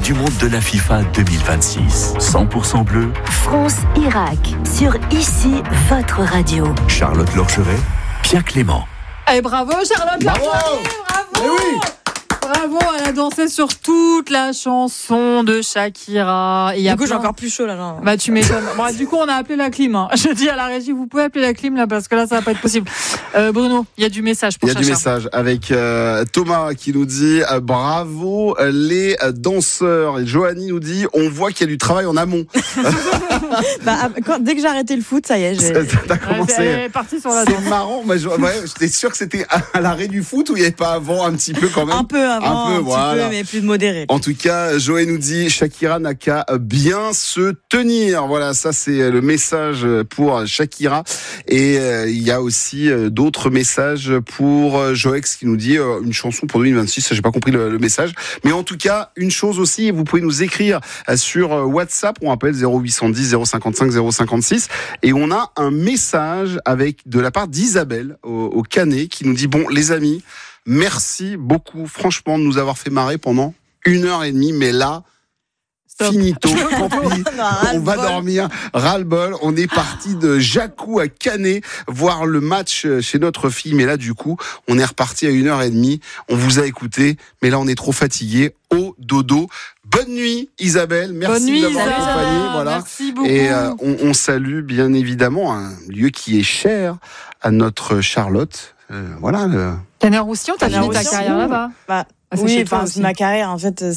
du monde de la FIFA 2026. 100% bleu. France-Irak, sur Ici, votre radio. Charlotte Lorcheret, Pierre Clément. Et bravo Charlotte Lorcheret, bravo. Oui. Bravo, elle a dansé sur toute la chanson de Shakira. Et du coup, j'ai encore plus chaud là. Genre. Bah, tu m'étonnes. Bon, du coup, on a appelé la clim. Hein. Je dis à la régie, vous pouvez appeler la clim là parce que là, ça va pas être possible. Bruno, il y a du message pour Chacha. Il y a du message avec Thomas qui nous dit bravo les danseurs. Et Joanie nous dit on voit qu'il y a du travail en amont. Dès que j'ai arrêté le foot, ça y est. T'as commencé. Elle est partie sur la danse. C'est marrant. Moi, j'étais sûr que c'était à l'arrêt du foot ou il n'y avait pas avant un petit peu quand même. Un peu avant, un voilà. petit peu, mais plus modéré. En tout cas, Joël nous dit Shakira n'a qu'à bien se tenir. Voilà, ça c'est le message pour Shakira. Et il y a aussi d'autres messages pour Joex qui nous dit une chanson pour 2026. J'ai pas compris le message, mais en tout cas une chose aussi, vous pouvez nous écrire sur WhatsApp. On appelle 0810 055 056 et on a un message de la part d'Isabelle au Canet qui nous dit bon les amis. Merci beaucoup, franchement, de nous avoir fait marrer pendant 1h30, mais là, stop. Finito, tant pis, on va dormir, ras-le-bol. On est parti de Jacou à Canet voir le match chez notre fille, mais là, du coup, on est reparti à 1h30. On vous a écouté, mais là, on est trop fatigué. Au dodo. Bonne nuit, Isabelle. Merci de l'avoir accompagné. Voilà. Merci beaucoup. Et on salue bien évidemment un lieu qui est cher à notre Charlotte. Voilà. Canet-Roussillon, t'as fini ta carrière là-bas. Oui, ma carrière, en fait,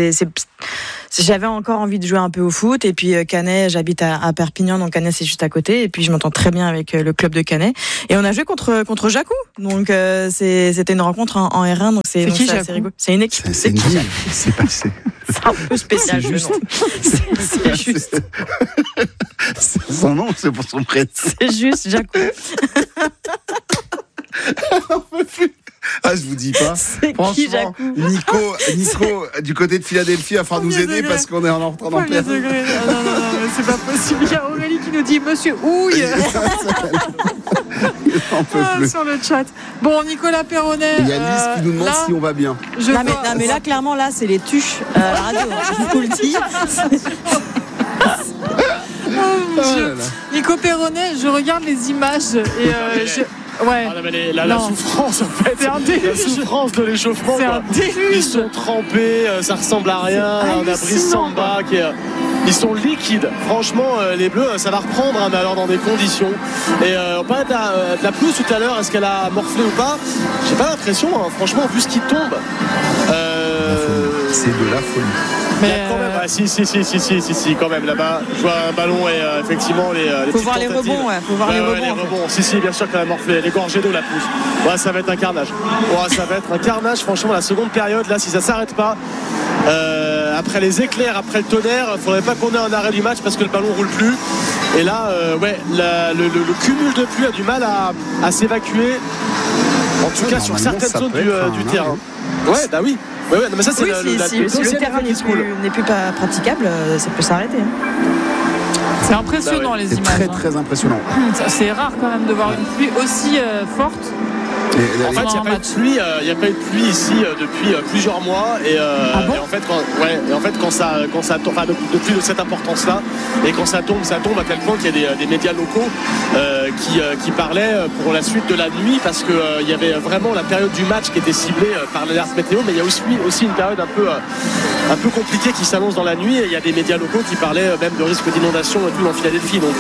j'avais encore envie de jouer un peu au foot. Et puis, Canet, j'habite à Perpignan, donc Canet, c'est juste à côté. Et puis, je m'entends très bien avec le club de Canet. Et on a joué contre Jacou. Donc, c'était une rencontre en R1. Donc, c'est assez rigolo. C'est une équipe. C'est passé. C'est un peu spécial, juste. C'est juste. C'est son nom, c'est pour son prénom. C'est juste Jacou. Ah, je vous dis pas. Franchement, Nico, du côté de Philadelphie, va falloir nous aider parce qu'on est en train d'en perdre. Non, mais c'est pas possible. Il y a Aurélie qui nous dit Monsieur Houille. Sur le chat. Bon, Nicolas Perronnet. Il y a Lise qui nous demande si on va bien. Non, mais là, clairement, là, c'est les tuches à la radio. Je vous le dis. Oh mon Dieu. Nico Perronnet, je regarde les images et ouais. Ah, non, mais la souffrance en fait. C'est un déluge. La souffrance de l'échauffement. C'est un déluge. Ils sont trempés, ça ressemble à rien. On a Brice Samba qui est. Ils sont liquides. Franchement, les Bleus, ça va reprendre, mais alors dans des conditions. Et on parlait de la pelouse tout à l'heure. Est-ce qu'elle a morflé ou pas? J'ai pas l'impression. Franchement, vu ce qui tombe. C'est de la folie. Mais quand même, si, quand même là-bas. Je vois un ballon et effectivement les faut voir les rebonds, faut voir les rebonds. Si, bien sûr, quand même morflé. Les gorgées d'eau, la pousse. Ouais, ça va être un carnage. Ça va être un carnage. Franchement, la seconde période, là, si ça s'arrête pas. Après les éclairs, après le tonnerre, il ne faudrait pas qu'on ait un arrêt du match parce que le ballon ne roule plus. Et là, le cumul de pluie a du mal à s'évacuer. En tout cas, sur certaines zones du terrain. Ouais, bah oui. Ouais, non, mais ça, c'est si le terrain n'est plus pas praticable, ça peut s'arrêter. C'est impressionnant les images. C'est très impressionnant. C'est rare quand même de voir une pluie aussi forte. En fait, il n'y a pas eu de pluie ici depuis plusieurs mois et en fait quand ça tombe, depuis de cette importance-là, et quand ça tombe à tel point qu'il y a des médias locaux qui parlaient pour la suite de la nuit parce que il y avait vraiment la période du match qui était ciblée par l'alerte météo, mais il y a aussi une période un peu compliquée qui s'annonce dans la nuit et il y a des médias locaux qui parlaient même de risque d'inondation et tout dans Philadelphie. Donc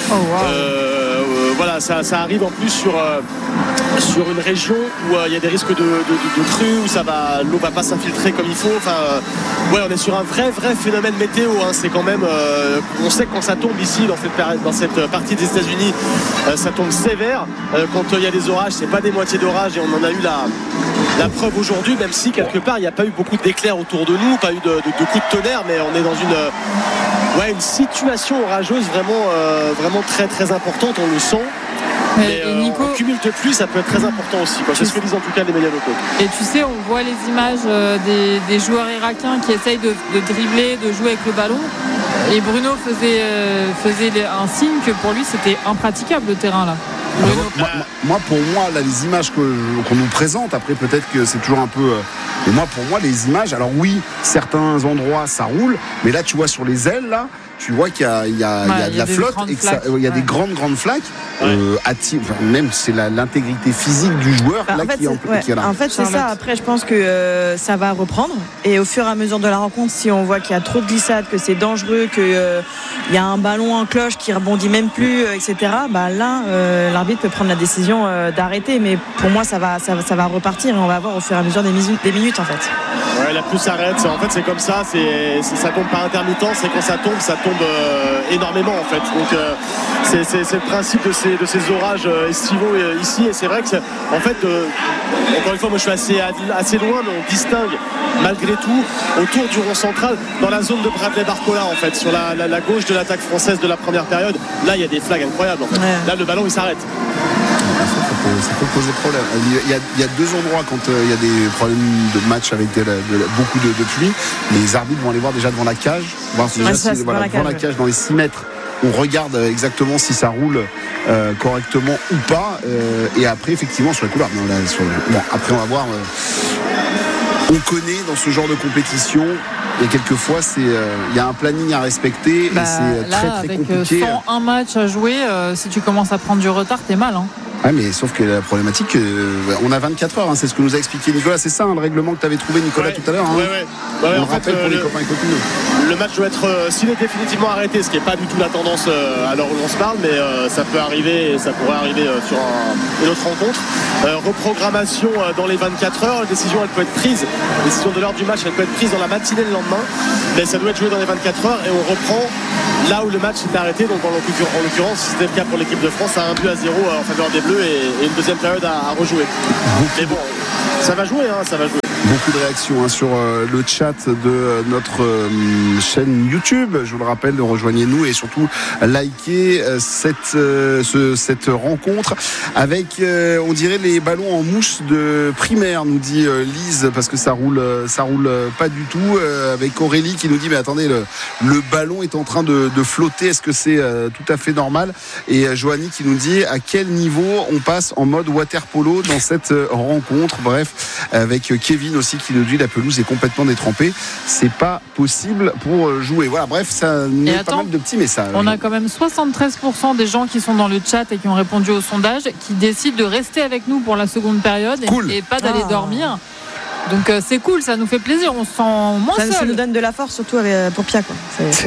voilà, ça arrive en plus sur une région où il y a des risques de crues, où l'eau va pas s'infiltrer comme il faut. On est sur un vrai phénomène météo. C'est quand même, on sait que quand ça tombe ici dans cette partie des États-Unis, ça tombe sévère. Quand il y a des orages, c'est pas des moitiés d'orage et on en a eu la preuve aujourd'hui, même si quelque part il n'y a pas eu beaucoup d'éclairs autour de nous, pas eu de coups de tonnerre, mais on est dans une situation orageuse vraiment très très importante, on le sent. Mais Nico, en cumul de pluie, ça peut être très important aussi. C'est ce que disent en tout cas les médias locaux. Et tu sais, on voit les images des joueurs irakiens qui essayent de dribbler, de jouer avec le ballon. Et Bruno faisait un signe que pour lui, c'était impraticable le terrain là. Moi, pour moi, là, les images qu'on nous présente, après peut-être que c'est toujours un peu. Mais moi, pour moi, les images. Alors oui, certains endroits ça roule, mais là, tu vois sur les ailes là. Tu vois qu'il y a de la flotte et qu'il y a des grandes flaques. Même c'est l'intégrité physique du joueur qui est là. En fait, c'est ça. Après, je pense que ça va reprendre. Et au fur et à mesure de la rencontre, si on voit qu'il y a trop de glissades, que c'est dangereux, qu'il y a un ballon en cloche qui rebondit même plus, etc. Là, l'arbitre peut prendre la décision d'arrêter. Mais pour moi, ça va repartir et on va voir au fur et à mesure des minutes en fait. Ouais, la pluie s'arrête. En fait, c'est comme ça. Ça tombe par intermittence. C'est quand ça tombe énormément en fait. Donc c'est le principe de ces orages estivaux ici. Et c'est vrai que en fait, encore une fois, moi je suis assez loin, mais on distingue malgré tout autour du rond central, dans la zone de Bradley Barcola en fait, sur la gauche de l'attaque française de la première période. Là, il y a des flags incroyables en fait. Là, le ballon il s'arrête. Ça peut poser problème. Il y a deux endroits quand il y a des problèmes de match avec beaucoup de pluie. Les arbitres vont aller voir déjà devant la cage, devant la cage dans les 6 mètres. On regarde exactement si ça roule correctement ou pas. Et après, effectivement, sur la couloir. Après, on va voir. On connaît dans ce genre de compétition. Et quelquefois, il y a un planning à respecter et c'est très compliqué. Avec 101 matchs à jouer, si tu commences à prendre du retard, t'es mal. Ouais, mais sauf que la problématique, on a 24 heures, c'est ce que nous a expliqué Nicolas. C'est ça le règlement que tu avais trouvé, Nicolas, tout à l'heure. On le rappelle pour les copains et copines. Le match doit être, s'il est définitivement arrêté, ce qui n'est pas du tout la tendance à l'heure où l'on se parle, mais ça peut arriver, ça pourrait arriver sur une autre rencontre. Reprogrammation dans les 24 heures. La décision, elle peut être prise. La décision de l'heure du match, elle peut être prise dans la matinée le lendemain. Mais ça doit être joué dans les 24 heures et on reprend là où le match s'est arrêté. Donc en l'occurrence, c'était le cas pour l'équipe de France, à 1-0 en faveur des Bleus et une deuxième période à rejouer. Mais bon, ça va jouer, ça va jouer. Beaucoup de réactions sur le chat de notre chaîne YouTube. Je vous le rappelle, rejoignez-nous et surtout likez cette rencontre avec, on dirait, les ballons en mousse de primaire, nous dit Lise, parce que ça roule pas du tout. Avec Aurélie qui nous dit mais attendez, le ballon est en train de flotter. Est-ce que c'est tout à fait normal? Et Joanie qui nous dit à quel niveau on passe en mode water polo dans cette rencontre. Bref, avec Kevin aussi qui nous dit la pelouse est complètement détrempée, c'est pas possible pour jouer. Voilà, bref, ça nous met pas mal de petits messages. On a quand même 73% des gens qui sont dans le chat et qui ont répondu au sondage qui décident de rester avec nous pour la seconde période et pas d'aller dormir. Donc c'est cool, ça nous fait plaisir, on se sent moins seul. Ça nous donne de la force, surtout pour Pia, quoi.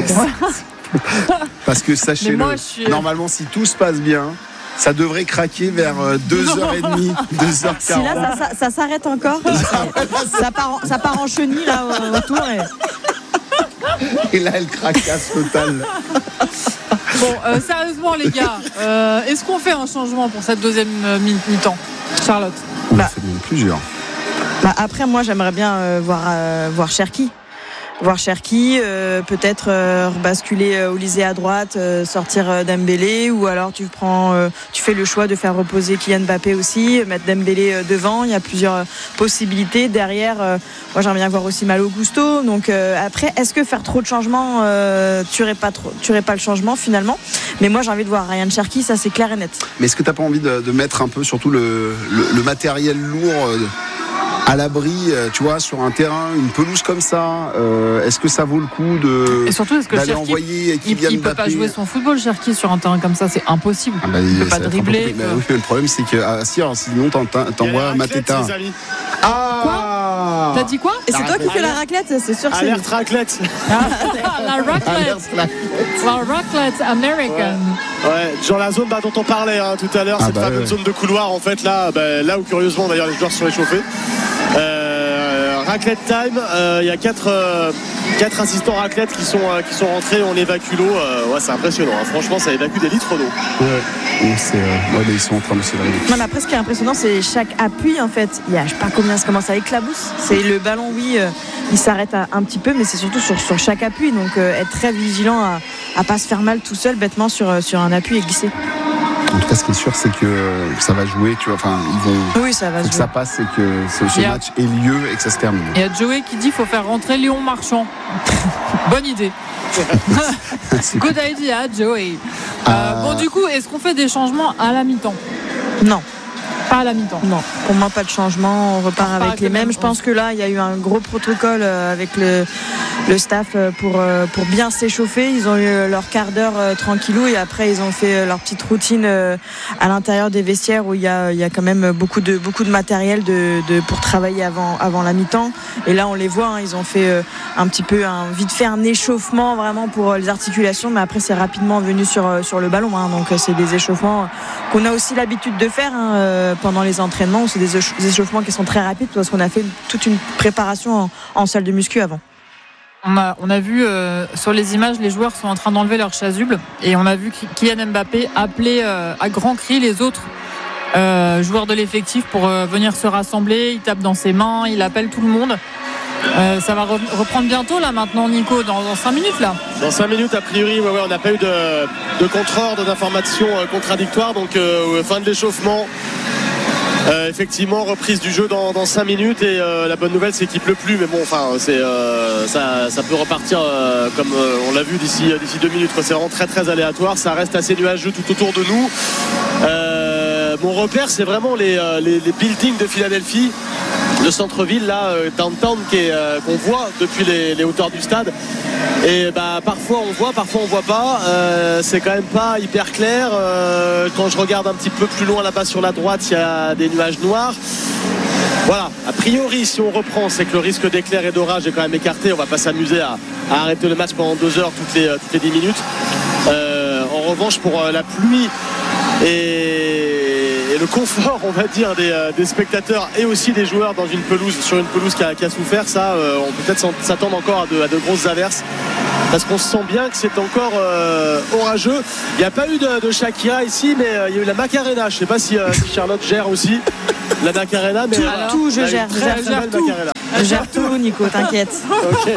Parce que sachez-le, normalement si tout se passe bien, ça devrait craquer vers 2h30, 2h40. Si là, ça s'arrête encore. ça part en chenille là autour. Et là, elle craquasse totale. Bon, sérieusement les gars, est-ce qu'on fait un changement pour cette deuxième mi-temps, Charlotte? On en fait même plusieurs. Après, moi, j'aimerais bien voir Cherki. Peut-être rebasculer Olysée à droite, sortir Dembélé, ou alors tu fais le choix de faire reposer Kylian Mbappé aussi, mettre Dembélé devant. Il y a plusieurs possibilités. Derrière, moi j'aimerais bien voir aussi Malo Gusto. Donc après, est-ce que faire trop de changements tuerait pas le changement finalement? Mais moi j'ai envie de voir Ryan Cherki, ça c'est clair et net. Mais est-ce que t'as pas envie de mettre un peu surtout le matériel lourd à l'abri, tu vois, sur un terrain, une pelouse comme ça, est-ce que ça vaut le coup d'aller envoyer Kylian Mbappé? Il peut pas jouer son football, Cherki, sur un terrain comme ça, c'est impossible. Il peut pas dribbler. Le problème, c'est que sinon t'envoies Mateta. Quoi? T'as dit quoi? Et c'est toi qui fais la raclette, c'est sûr que c'est. Alerte raclette. La raclette American. Ouais, dans la zone dont on parlait tout à l'heure, cette fameuse zone de couloir, en fait, là où curieusement d'ailleurs les joueurs se sont réchauffés. Raclette time, il y a 4 assistants raclette qui sont rentrés, on évacue l'eau. C'est impressionnant, franchement ça évacue des litres d'eau. Ils sont en train de se réveiller. Non, mais après ce qui est impressionnant, c'est chaque appui en fait. Il y a je sais pas combien ça commence à éclabousse. C'est le ballon, il s'arrête un petit peu, mais c'est surtout sur chaque appui. Donc être très vigilant à pas se faire mal tout seul bêtement sur un appui et glisser. En tout cas, ce qui est sûr, c'est que ça va jouer, tu vois. Enfin, ils vont. Oui, ça va jouer. Que ça passe et que ce match ait lieu et que ça se termine. Il y a Joey qui dit qu'il faut faire rentrer Léon Marchand. Bonne idée. Good idea, Joey. Bon, du coup, est-ce qu'on fait des changements à la mi-temps ? Non. Pas à la mi-temps. Non, pour moi pas de changement, on repart avec les mêmes. Je pense que là il y a eu un gros protocole avec le staff pour bien s'échauffer. Ils ont eu leur quart d'heure tranquillou et après ils ont fait leur petite routine à l'intérieur des vestiaires où il y a quand même beaucoup de matériel pour travailler avant la mi-temps. Et là on les voit, ils ont fait vite fait un échauffement vraiment pour les articulations, mais après c'est rapidement venu sur le ballon. Donc c'est des échauffements qu'on a aussi l'habitude de faire pendant les entraînements. C'est des échauffements qui sont très rapides parce qu'on a fait toute une préparation en salle de muscu avant. On a vu sur les images, les joueurs sont en train d'enlever leur chasuble et on a vu Kylian Mbappé appeler à grands cris les autres joueurs de l'effectif pour venir se rassembler. Il tape dans ses mains, il appelle tout le monde. Ça va reprendre bientôt là maintenant, Nico, dans 5 minutes là. Dans 5 minutes a priori, ouais, on n'a pas eu de contre-ordre, d'informations contradictoires, donc fin de l'échauffement. Effectivement, reprise du jeu dans 5 minutes et la bonne nouvelle c'est qu'il pleut plus, mais bon, enfin ça peut repartir comme on l'a vu d'ici 2 minutes. C'est vraiment très très aléatoire, ça reste assez nuageux tout autour de nous. Mon repère c'est vraiment les buildings de Philadelphie, le centre-ville là, downtown qu'on voit depuis les hauteurs du stade. Et parfois on voit, parfois on voit pas. C'est quand même pas hyper clair. Quand je regarde un petit peu plus loin là-bas sur la droite, il y a des nuages noirs. Voilà, a priori si on reprend, c'est que le risque d'éclair et d'orage est quand même écarté. On va pas s'amuser à arrêter le match pendant 2 heures toutes les 10 minutes. En revanche, pour la pluie et le confort, on va dire, des spectateurs et aussi des joueurs sur une pelouse qui a souffert, ça, on peut peut-être s'attendre encore à de grosses averses. Parce qu'on sent bien que c'est encore orageux. Il n'y a pas eu de Shakira ici, mais il y a eu la Macarena. Je ne sais pas si Charlotte gère aussi la Macarena. Mais tout, je gère. Je gère tout, Nico, t'inquiète. Okay.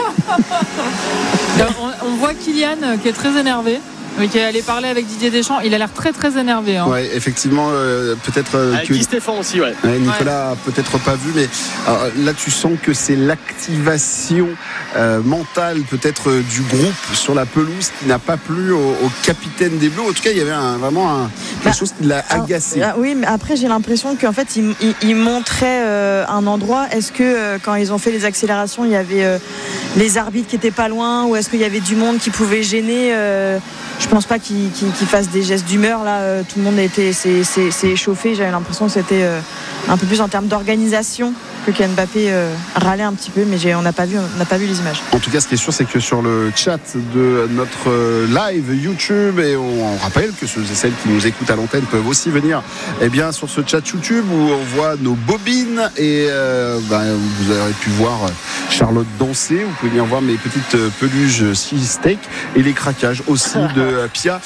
On voit Kylian qui est très énervé. Oui, qui est allé parler avec Didier Deschamps. Il a l'air très très énervé. Oui, effectivement, peut-être avec Guy Stéphane aussi, ouais. Nicolas a peut-être pas vu, mais là tu sens que c'est l'activation mentale peut-être du groupe sur la pelouse qui n'a pas plu au capitaine des Bleus. En tout cas, il y avait vraiment quelque chose qui l'a agacé. Oui, mais après j'ai l'impression qu'en fait il montrait un endroit. Est-ce que quand ils ont fait les accélérations, il y avait les arbitres qui étaient pas loin, ou est-ce qu'il y avait du monde qui pouvait gêner? Je pense pas qu'il fasse des gestes d'humeur là. Tout le monde s'est échauffé. J'avais l'impression que c'était un peu plus en termes d'organisation que Kylian Mbappé râlait un petit peu, mais on n'a pas vu les images. En tout cas, ce qui est sûr, c'est que sur le chat de notre live YouTube, et on rappelle que ceux et celles qui nous écoutent à l'antenne peuvent aussi venir sur ce chat YouTube où on voit nos bobines et vous avez pu voir Charlotte danser. Vous pouvez venir voir mes petites peluches cheesesteak et les craquages aussi de Pia.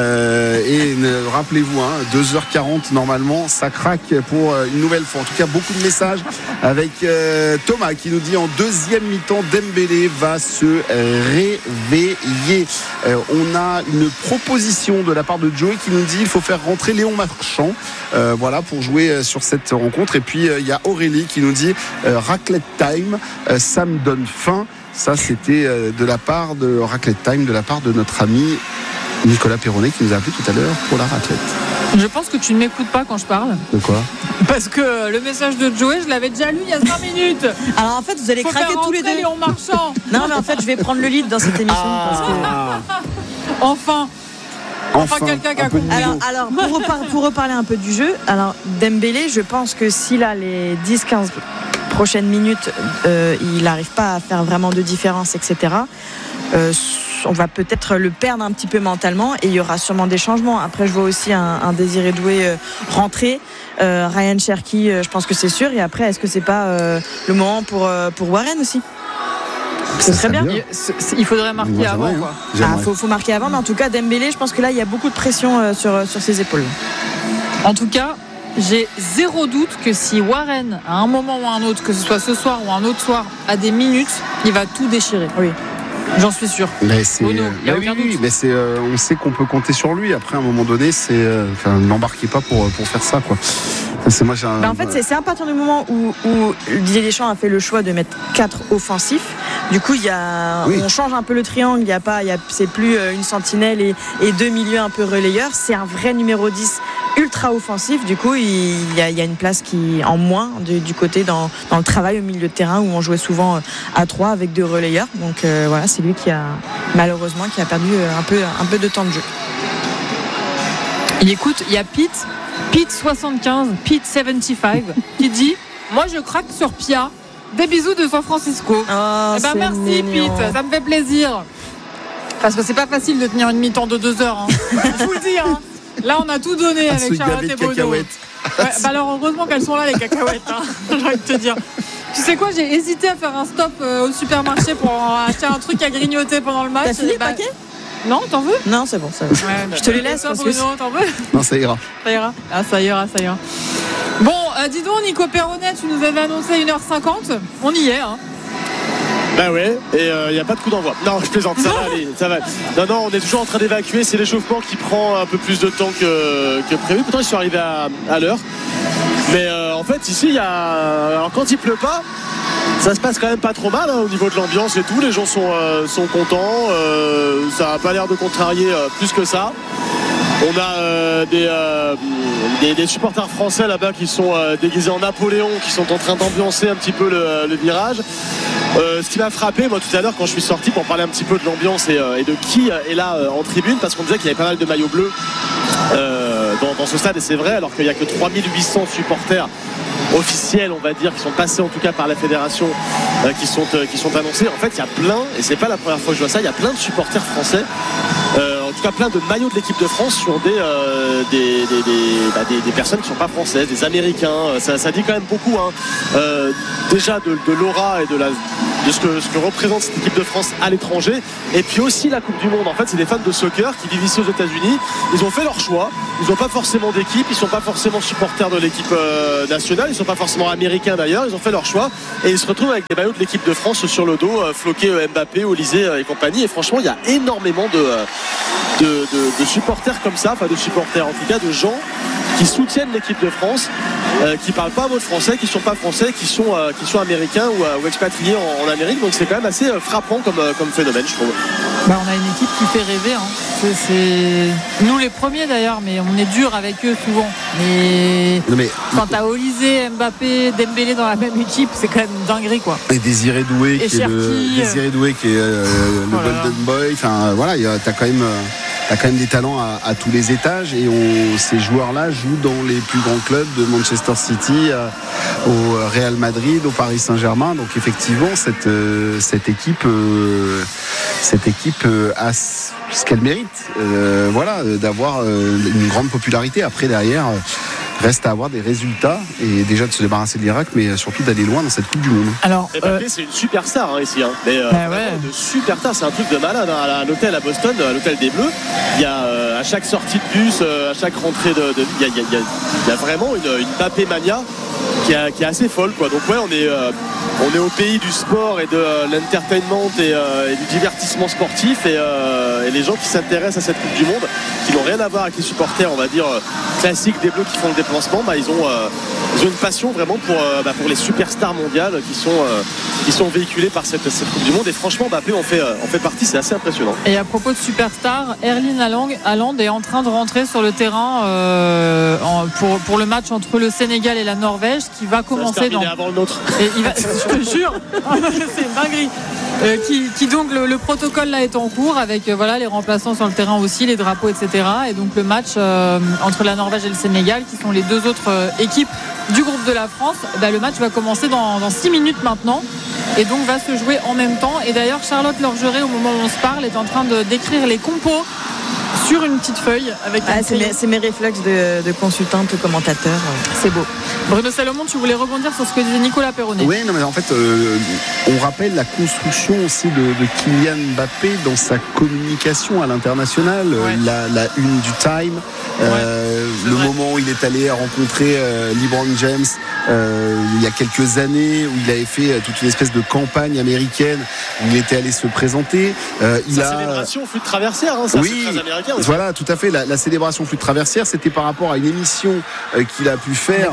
Et rappelez-vous, 2h40 normalement, ça craque pour une nouvelle fois. En tout cas, beaucoup de messages avec Thomas qui nous dit en deuxième mi-temps, Dembélé va se réveiller. On a une proposition de la part de Joey qui nous dit il faut faire rentrer Léon Marchand pour jouer sur cette rencontre. Et puis il y a Aurélie qui nous dit raclette time, ça me donne faim. Ça, c'était de la part de Raclette Time, de la part de notre ami Nicolas Perronnet qui nous a appelé tout à l'heure pour la raclette. Je pense que tu ne m'écoutes pas quand je parle. De quoi ? Parce que le message de Joey, je l'avais déjà lu il y a 5 minutes. Alors en fait, vous allez craquer tous les deux. Léon Marchand. Non, mais en fait, je vais prendre le lead dans cette émission. Parce que... Enfin, quelqu'un qui a compris. Alors pour reparler un peu du jeu, alors Dembélé, je pense que s'il a les 10-15 prochaines minutes, il n'arrive pas à faire vraiment de différence, etc. On va peut-être le perdre un petit peu mentalement et il y aura sûrement des changements. Après, je vois aussi un Désiré Doué rentrer. Ryan Cherki, je pense que c'est sûr. Et après, est-ce que c'est pas le moment pour Warren aussi? C'est très bien. Il faudrait marquer avant. Faut marquer avant, mais en tout cas, Dembélé, je pense que là, il y a beaucoup de pression sur ses épaules. En tout cas, j'ai zéro doute que si Warren, à un moment ou à un autre, que ce soit ce soir ou un autre soir, a des minutes, il va tout déchirer. Oui. J'en suis sûr. Mais on sait qu'on peut compter sur lui. Après, à un moment donné, n'embarquez pas pour faire ça, quoi. En fait, c'est à partir du moment où Didier Deschamps a fait le choix de mettre 4 offensifs, Du coup, on change un peu le triangle. C'est plus une sentinelle et deux milieux un peu relayeurs. C'est un vrai numéro 10 ultra offensif. Du coup, il y a une place qui en moins du côté dans le travail au milieu de terrain où on jouait souvent à 3 avec 2 relayeurs. Donc voilà, c'est lui qui a malheureusement perdu un peu de temps de jeu. Il y a Pete 75, Pete 75 qui dit moi je craque sur Pia. Des bisous de San Francisco. Merci mignon. Pete, ça me fait plaisir. Parce que c'est pas facile de tenir une mi-temps de 2 heures. Je vous le dis. Là, on a tout donné avec Charlotte et Bono. Alors heureusement qu'elles sont là les cacahuètes. J'ai envie de te dire. Tu sais quoi, j'ai hésité à faire un stop au supermarché pour acheter un truc à grignoter pendant le match. T'as fini le paquet ? Non, t'en veux ? Non, c'est bon, ça va. Je te les laisse. Toi, Bruno, t'en veux ? Non, ça ira. Ça ira. Bon, dis donc, Nico Perronnet, tu nous avais annoncé 1h50. On y est, Ben ouais, et il n'y a pas de coup d'envoi. Non, je plaisante, ça va aller, ça va. Non, on est toujours en train d'évacuer. C'est l'échauffement qui prend un peu plus de temps que prévu. Pourtant, ils sont arrivés à l'heure. Mais en fait, ici, alors quand il pleut pas, ça se passe quand même pas trop mal au niveau de l'ambiance et tout. Les gens sont contents. Ça n'a pas l'air de contrarier plus que ça. On a des supporters français là-bas qui sont déguisés en Napoléon, qui sont en train d'ambiancer un petit peu le virage. Ce qui m'a frappé moi tout à l'heure quand je suis sorti pour parler un petit peu de l'ambiance et de qui est là en tribune, parce qu'on disait qu'il y avait pas mal de maillots bleus dans ce stade, et c'est vrai, alors qu'il n'y a que 3800 supporters officiels, on va dire, qui sont passés en tout cas par la fédération, qui sont annoncés. En fait, il y a plein, et c'est pas la première fois que je vois ça, il y a plein de supporters français, en tout cas plein de maillots de l'équipe de France sur des personnes qui ne sont pas françaises, des Américains. Ça dit quand même beaucoup, déjà de l'aura et de ce que représente cette équipe de France à l'étranger, et puis aussi la Coupe du Monde. En fait, c'est des fans de soccer qui vivent ici aux États-Unis. Ils ont fait leur choix, ils n'ont pas forcément d'équipe, ils ne sont pas forcément supporters de l'équipe nationale, ils ne sont pas forcément américains d'ailleurs, ils ont fait leur choix et ils se retrouvent avec des maillots de l'équipe de France sur le dos, floqués Mbappé, Olysée et compagnie. Et franchement, il y a énormément de supporters comme ça, enfin de supporters en tout cas, de gens qui soutiennent l'équipe de France, qui parlent pas un mot de français, qui sont pas français, qui sont américains ou expatriés en Amérique. Donc c'est quand même assez frappant comme phénomène, je trouve. On a une équipe qui fait rêver. C'est nous les premiers d'ailleurs, mais on est dur avec eux souvent. Mais quand t'as Olysée, Mbappé, Dembélé dans la même équipe, c'est quand même une dinguerie, quoi. Et Désiré Doué qui est le Golden Boy. Enfin voilà, t'as quand même des talents à tous les étages, et ces joueurs-là jouent dans les plus grands clubs de Manchester City, au Real Madrid, au Paris Saint-Germain. Donc effectivement, cette équipe a ce qu'elle mérite, d'avoir une grande popularité. Après, derrière, reste à avoir des résultats, et déjà de se débarrasser de l'Irak, mais surtout d'aller loin dans cette Coupe du Monde. Alors, Mbappé, c'est une superstar ici, Mais de superstar, c'est un truc de malade. À l'hôtel à Boston, à l'hôtel des Bleus, il y a à chaque sortie de bus, à chaque rentrée il y a vraiment une Mbappé mania qui est assez folle, quoi. Donc ouais, on est au pays du sport et de l'entertainment et du divertissement sportif, et les gens qui s'intéressent à cette Coupe du Monde, qui n'ont rien à voir avec les supporters, on va dire classiques des Bleus qui font le déplacement, ils ont une passion vraiment pour les superstars mondiales qui sont véhiculées par cette Coupe du Monde. Et franchement, Mbappé en fait partie, c'est assez impressionnant. Et à propos de superstars, Erling Haaland est en train de rentrer sur le terrain pour le match entre le Sénégal et la Norvège, qui va commencer avant le nôtre. Et il va, je te jure, c'est une dinguerie. Qui donc le protocole là est en cours avec les remplaçants sur le terrain aussi, les drapeaux, etc. Et donc le match entre la Norvège et le Sénégal, qui sont les deux autres équipes du groupe de la France, le match va commencer dans 6 minutes maintenant, et donc va se jouer en même temps. Et d'ailleurs, Charlotte Lorgeret, au moment où on se parle, est en train de décrire les compos sur une petite feuille avec c'est mes réflexes de consultante commentateur. C'est beau. Bruno Salomon, tu voulais rebondir sur ce que disait Nicolas Perronnet. Oui, non, mais en fait, on rappelle la construction aussi de Kylian Mbappé dans sa communication à l'international. La une du Time, le moment où il est allé rencontrer LeBron James il y a quelques années, où il avait fait toute une espèce de campagne américaine où il était allé se présenter. Célébration flûte traversière, c'est très américain aussi. Voilà, tout à fait. La célébration flûte traversière, c'était par rapport à une émission qu'il a pu faire avec James Corden.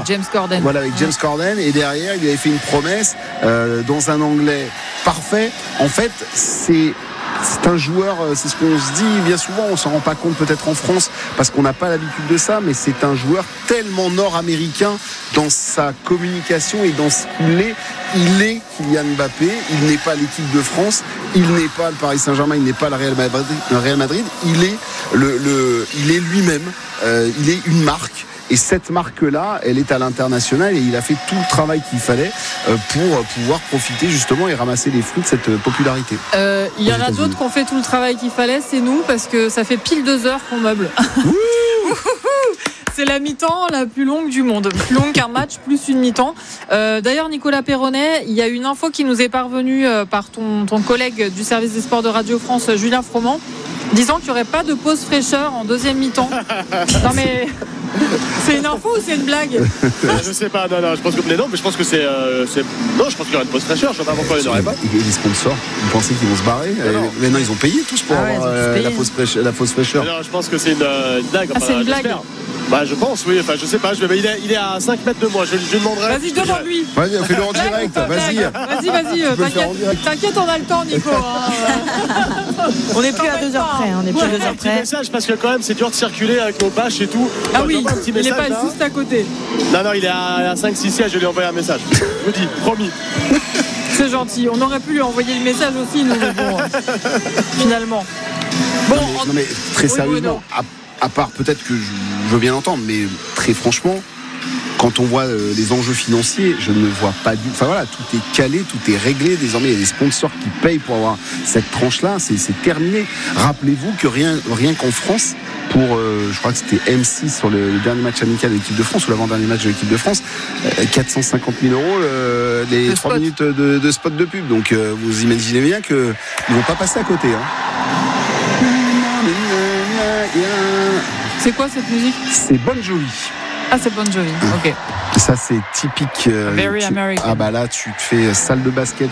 Corden. Voilà, avec James Corden. Et derrière, il lui avait fait une promesse dans un anglais parfait. En fait, c'est un joueur, c'est ce qu'on se dit bien souvent, on s'en rend pas compte peut-être en France parce qu'on n'a pas l'habitude de ça, mais c'est un joueur tellement nord-américain dans sa communication et dans ce qu'il est. Il est Kylian Mbappé, il n'est pas l'équipe de France, il n'est pas le Paris Saint-Germain, il n'est pas le Real Madrid, il est il est lui-même, il est une marque. Et cette marque-là, elle est à l'international et il a fait tout le travail qu'il fallait pour pouvoir profiter justement et ramasser les fruits de cette popularité. Il y en a d'autres qui ont fait tout le travail qu'il fallait, c'est nous, parce que ça fait pile 2 heures qu'on meuble. C'est la mi-temps la plus longue du monde, plus longue qu'un match, plus une mi-temps. D'ailleurs, Nicolas Perronnet, il y a une info qui nous est parvenue par ton collègue du service des sports de Radio France, Julien Froment, disant qu'il n'y aurait pas de pause fraîcheur en deuxième mi-temps. Non mais... C'est une info ou c'est une blague? Je sais pas, non, je pense que non, mais je pense que c'est non, je pense qu'il y aura une pause fraîcheur, je sais pas pourquoi il n'y aurait pas. Et les sponsors, vous pensez qu'ils vont se barrer? Mais non, ils ont payé tous pour avoir la pause fraîcheur. Non, je pense que c'est une blague. C'est une blague. Bah je pense, oui, enfin je sais pas, il est à 5 mètres de moi, je demanderai. Vas-y, demande-lui. Vas-y, fais-le en direct, vas-y, t'inquiète, on a le temps, Nico. On n'est plus à 2 heures près, on est plus à 2 heures près. Message parce que quand même c'est dur de circuler avec nos bâches et tout. Ah oui, il n'est pas juste à côté. Non, il est à 5-6 sièges, je lui ai envoyé un message. Je vous dis, promis. C'est gentil, on aurait pu lui envoyer le message aussi, nous, mais bon, finalement. Bon, non mais très sérieusement, à part peut-être que je veux bien l'entendre, mais très franchement, quand on voit les enjeux financiers, je ne vois pas du... Enfin voilà, tout est calé, tout est réglé. Désormais, il y a des sponsors qui payent pour avoir cette tranche-là. C'est terminé. Rappelez-vous que rien qu'en France, pour, je crois que c'était M6 sur le dernier match amical de l'équipe de France, ou l'avant-dernier match de l'équipe de France, 450 000 €, les 3 minutes de spot de pub. Donc vous imaginez bien qu'ils ne vont pas passer à côté. C'est quoi cette musique? C'est Bon Jovi. Ah, c'est Bon Jovi, ok. Ça, c'est typique. Very American. Ah bah là, tu te fais salle de basket